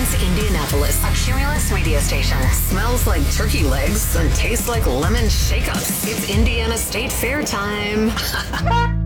Represents Indianapolis, a Cumulus radio station. Smells like turkey legs and tastes like lemon shake-ups. It's Indiana State Fair time.